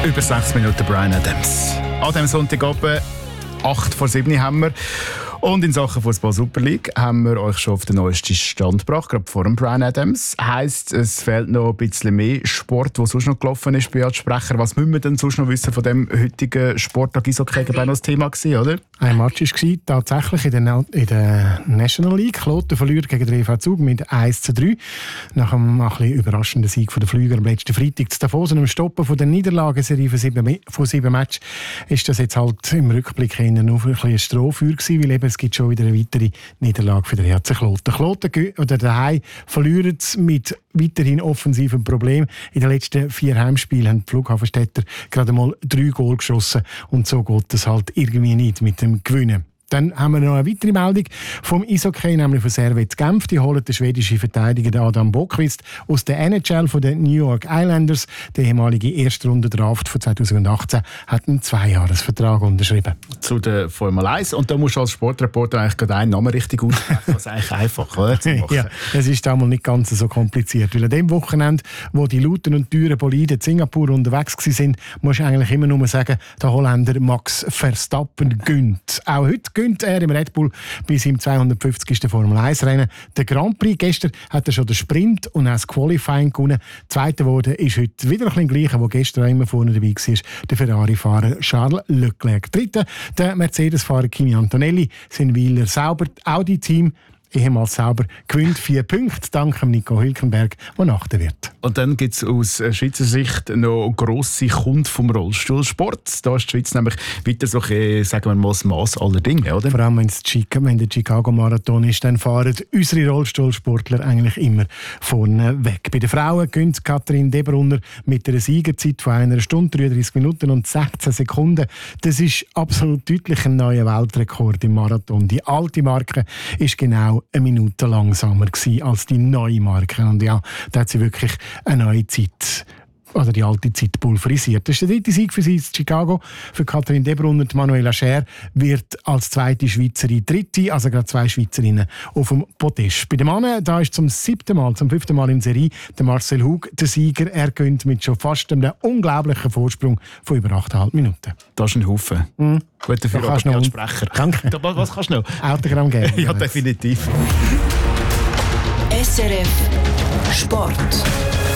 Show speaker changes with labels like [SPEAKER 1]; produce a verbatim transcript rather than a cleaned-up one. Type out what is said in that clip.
[SPEAKER 1] Über sechs Minuten Bryan Adams. An diesem Sonntagabend, acht vor sieben haben wir. Und in Sachen Fußball Super League haben wir euch schon auf den neuesten Stand gebracht, gerade vor dem Bryan Adams. Heisst, es fehlt noch ein bisschen mehr Sport, was sonst noch gelaufen ist bei Sprecher. Was müssen wir denn sonst noch wissen von dem heutigen Sporttag? Eishockey war noch das Thema gewesen, oder?
[SPEAKER 2] Ein Match war tatsächlich in der, in der National League. Kloten verliert gegen den E V Zug mit eins zu drei. Nach einem ein bisschen überraschenden Sieg der Flüger am letzten Freitag zu Davos und dem Stoppen von der Niederlagenserie von sieben, von sieben Matches ist das jetzt halt im Rückblick noch ein bisschen eine Strohfeuer gewesen, weil eben es gibt schon wieder eine weitere Niederlage für den H C Kloten. Kloten oder daheim verlieren es mit weiterhin offensiven Problemen. In den letzten vier Heimspielen haben die Flughafenstädter gerade mal drei Goal geschossen und so geht es halt irgendwie nicht mit dem Gewinnen. Dann haben wir noch eine weitere Meldung vom Eishockey, nämlich von Servette Genf. Die holen den schwedischen Verteidiger Adam Boqvist aus der N H L von den New York Islanders. Der ehemalige Erstrunden-Draft von zweitausendachtzehn hat einen Zweijahresvertrag unterschrieben.
[SPEAKER 1] Zu der Formel eins. Und da musst du als Sportreporter eigentlich gerade einen Namen richtig aussprechen. Das ist eigentlich einfach, oder? Zu machen.
[SPEAKER 2] Ja, es ist damals nicht ganz so kompliziert. Weil an dem Wochenende, wo die lauten und teuren Boliden in Singapur unterwegs waren, musst du eigentlich immer nur sagen, der Holländer Max Verstappen gönnt. Auch heute gönnt er im Red Bull bis im zweihundertfünfzigsten Formel eins Rennen. Der Grand Prix gestern hat er schon den Sprint und auch das Qualifying gewonnen. Zweiter geworden ist heute wieder ein bisschen gleicher, wo gestern auch immer vorne dabei war, der Ferrari-Fahrer Charles Leclerc. Dritter, der Mercedes-Fahrer Kimi Antonelli, sein Wieler Sauber, Audi-Team, ehemals Sauber, gewinnt vier Punkte, dank Nico Hülkenberg, der Achter wird.
[SPEAKER 1] Und dann gibt es aus Schweizer Sicht noch grosse Kunden vom Rollstuhlsport. Da ist die Schweiz nämlich weiter so, sagen wir mal, das Mass aller Dinge, oder?
[SPEAKER 2] Vor allem, wenn der Chicago-Marathon ist, dann fahren unsere Rollstuhlsportler eigentlich immer vorne weg. Bei den Frauen gönnt Katrin Debrunner mit einer Siegerzeit von einer Stunde, dreiunddreißig Minuten und sechzehn Sekunden. Das ist absolut deutlich ein neuer Weltrekord im Marathon. Die alte Marke ist genau eine Minute langsamer gewesen als die neue Marke. Und ja, da hat sie wirklich eine neue Zeit, oder die alte Zeit pulverisiert. Das ist der dritte Sieg für sie in Chicago. Für Katrin Debrunner und Manuela Scher wird als zweite Schweizerin dritte, also gerade zwei Schweizerinnen auf dem Podest. Bei den Männern, da ist zum siebten Mal, zum fünften Mal in Serie der Marcel Hug der Sieger. Er gönnt mit schon fast einem unglaublichen Vorsprung von über achteinhalb Minuten.
[SPEAKER 1] Das ist ein Haufen. Mhm. Gut dafür,
[SPEAKER 2] da
[SPEAKER 1] als Sprecher.
[SPEAKER 2] Danke.
[SPEAKER 1] Was kannst du noch?
[SPEAKER 2] Autogramm geben.
[SPEAKER 1] Ja, definitiv.
[SPEAKER 3] S R F Sport.